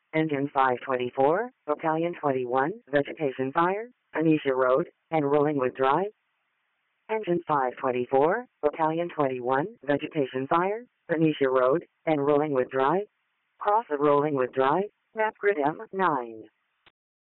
Engine 524, Battalion 21, Vegetation Fire, Anisha Road, and Rollingwood Drive. Engine 524, Battalion 21, Vegetation Fire, Anisha Road, and Rollingwood Drive. Cross of Rollingwood Drive, map grid M9.